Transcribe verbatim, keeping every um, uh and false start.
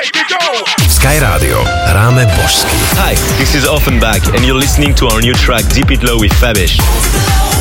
Sky Radio hráme božsky. Hi, this is Offenbach and you're listening to our new track Deep It Low with Fabish.